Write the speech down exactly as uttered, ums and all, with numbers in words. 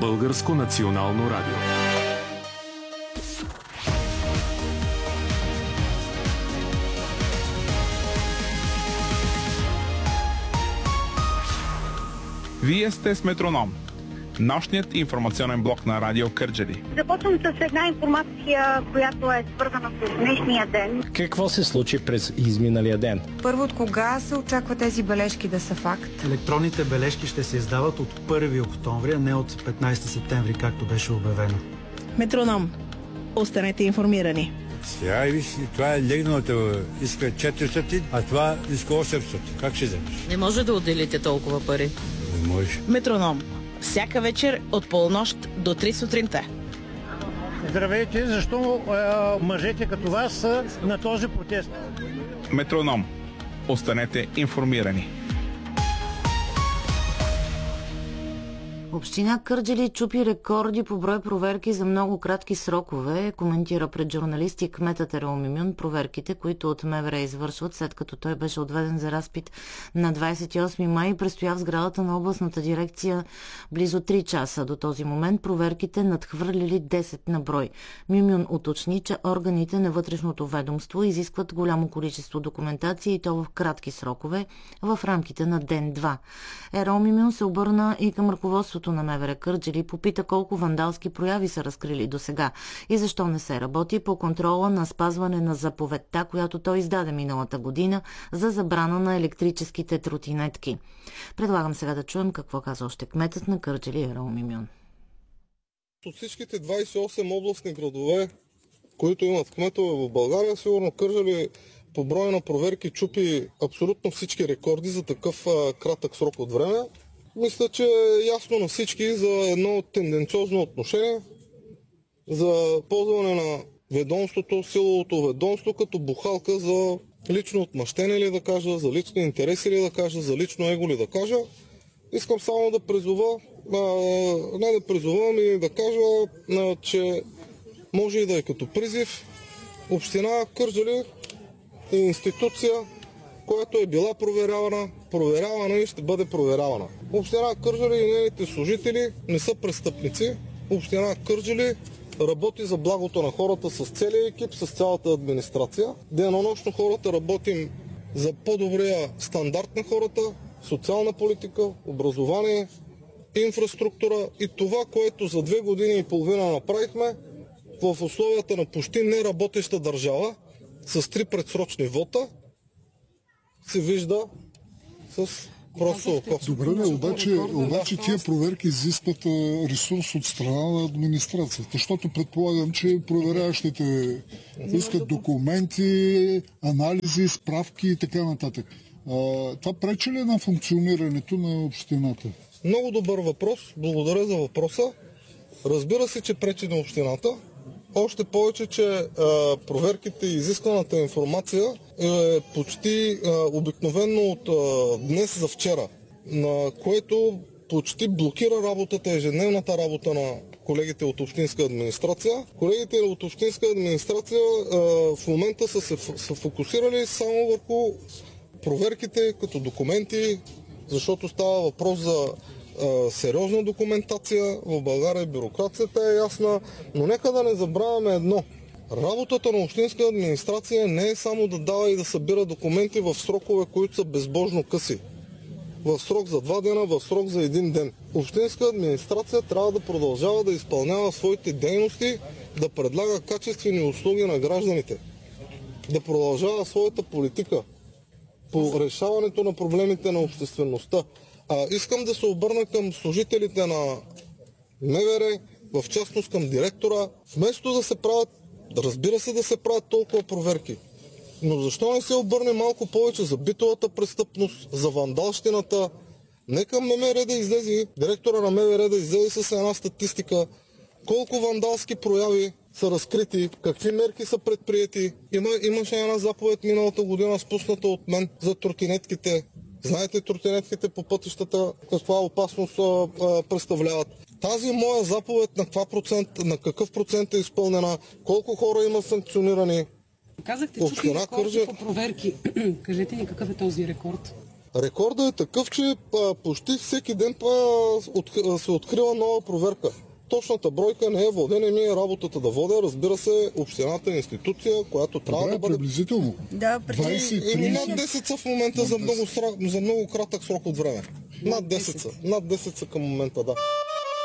Българско национално радио. Вие сте с Метроном, нощният информационен блок на Радио Кърджали. Започвам с една информация, която е свързана с днешния ден. Какво се случи през изминалия ден? Първо, от кога се очаква тези бележки да са факт? Електронните бележки ще се издават от първи октомври, а не от петнайсети септември, както беше обявено. Метроном. Останете информирани. Сега виж, това е легналата, иска четиристотин, а това иска осемстотин. Как ще вземеш? Не може да отделите толкова пари. Не може. Метроном. Всяка вечер от полунощ до три сутринта. Здравейте, защо е, мъжете като вас са на този протест? Метроном. Останете информирани. Община Кърджали чупи рекорди по брой проверки за много кратки срокове, коментира пред журналисти кметът Ерол Мимюн проверките, които от МВР извършват, след като той беше отведен за разпит на двайсет и осми май и престоя в сградата на областната дирекция близо три часа. До този момент проверките надхвърлили десет на брой. Мимюн уточни, че органите на вътрешното ведомство изискват голямо количество документация и то в кратки срокове, в рамките на ден-два. Ерол Мимюн се обърна и към ръководството на МВР Кърджали, попита колко вандалски прояви са разкрили досега и защо не се работи по контрола на спазване на заповедта, която той издаде миналата година за забрана на електрическите тротинетки. Предлагам сега да чуем какво каза още кметът на Кърджали Ерол Мимюн. От всичките двайсет и осем областни градове, които имат кметове в България, сигурно Кърджали по броя на проверки чупи абсолютно всички рекорди за такъв а, кратък срок от време. Мисля, че е ясно на всички за едно тенденциозно отношение, за ползване на ведомството, силовото ведомство като бухалка за лично отмъщение ли да кажа, за лични интереси ли да кажа, за лично его ли да кажа. Искам само да призова, а, не да призовам и да кажа, а, че може и да е като призив. Община Кърджали е институция, която е била проверявана, проверявана и ще бъде проверявана. Община Кърджали и нейните служители не са престъпници. Община Кърджали работи за благото на хората с целия екип, с цялата администрация. Денонощно хората работим за по-добрия стандарт на хората, социална политика, образование, инфраструктура и това, което за две години и половина направихме в условията на почти неработеща държава с три предсрочни вота, се вижда с просто око. Добре, не, обаче, обаче тия проверки изискват ресурс от страна на администрацията, защото предполагам, че проверяващите искат документи, анализи, справки и така нататък. А, това пречи ли на функционирането на общината? Много добър въпрос. Благодаря за въпроса. Разбира се, че пречи на общината. Още повече, че а, проверките и изисканата информация е почти а, обикновено от а, днес за вчера, на което почти блокира работата, ежедневната работа на колегите от общинска администрация. Колегите от общинска администрация а, в момента са се са фокусирали само върху проверките като документи, защото става въпрос за Uh, сериозна документация. В България бюрокрацията е ясна, но нека да не забравяме едно. Работата на общинска администрация не е само да дава и да събира документи в срокове, които са безбожно къси. В срок за два дена, в срок за един ден. Общинска администрация трябва да продължава да изпълнява своите дейности, да предлага качествени услуги на гражданите, да продължава своята политика по решаването на проблемите на обществеността. А, искам да се обърна към служителите на МВР, в частност към директора, вместо да се правят, разбира се да се правят толкова проверки. Но защо не се обърне малко повече за битовата престъпност, за вандалщината? Нека МВР да излезе, директора на МВР да излезе с една статистика, колко вандалски прояви са разкрити, какви мерки са предприети. Има, имаше една заповед миналата година, спусната от мен за тротинетките. Знаете тротинетките по пътищата каква опасност а, а, представляват. Тази моя заповед на, процент, на какъв процент е изпълнена, колко хора има санкционирани? Казахте, че рекорди по проверки. Кажете ни какъв е този рекорд? Рекордът е такъв, че а, почти всеки ден па, от, се открива нова проверка. Точната бройка не е водена, ми е работата да водя. Разбира се, общината е институция, която трябва Добре, да бъде... приблизително. Да, двайсет, Еми трийсет. над десет са в момента за много, за много кратък срок от време. Над десет са. Над десет са към момента, да.